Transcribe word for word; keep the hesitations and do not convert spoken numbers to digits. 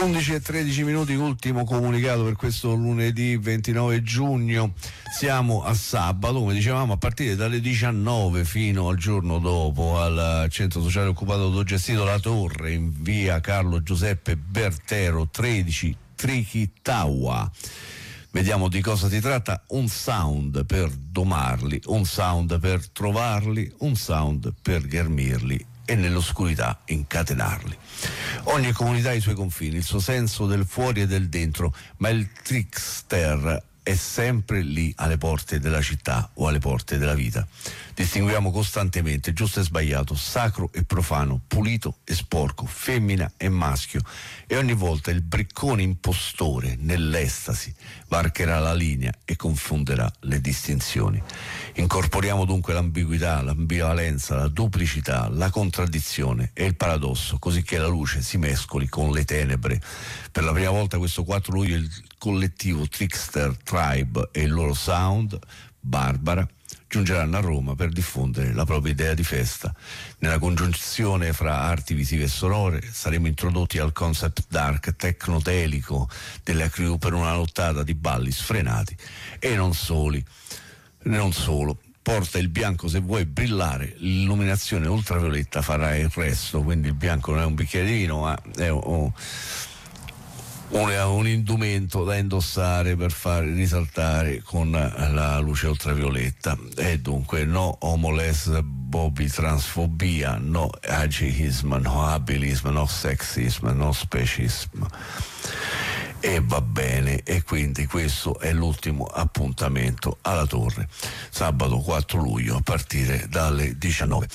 undici e tredici minuti, ultimo comunicato per questo lunedì ventinove giugno. Siamo a sabato, come dicevamo, a partire dalle diciannove fino al giorno dopo al centro sociale occupato autogestito La Torre in via Carlo Giuseppe Bertero tredici, Trichitaua. Vediamo di cosa si tratta: un sound per domarli, un sound per trovarli, un sound per ghermirli e nell'oscurità incatenarli. Ogni comunità ha i suoi confini, il suo senso del fuori e del dentro, ma il trickster è sempre lì alle porte della città o alle porte della vita. Distinguiamo costantemente giusto e sbagliato, sacro e profano, pulito e sporco, femmina e maschio, e ogni volta il briccone impostore nell'estasi varcherà la linea e confonderà le distinzioni. Incorporiamo dunque l'ambiguità, l'ambivalenza, la duplicità, la contraddizione e il paradosso, così che la luce si mescoli con le tenebre. Per la prima volta questo quattro luglio il collettivo Trickster Tribe e il loro sound, Barbara, giungeranno a Roma per diffondere la propria idea di festa. Nella congiunzione fra arti visive e sonore saremo introdotti al concept dark tecnotelico della crew per una nottata di balli sfrenati e non soli, non solo. Porta il bianco se vuoi brillare, l'illuminazione ultravioletta farà il resto, quindi il bianco non è un bicchiere di vino, ma è un, un, un indumento da indossare per far risaltare con la luce ultravioletta. E dunque no omolesbobi transfobia, no ageism, no abilism, no sexism, no specism. E va bene, e quindi questo è l'ultimo appuntamento alla Torre, sabato quattro luglio a partire dalle diciannove.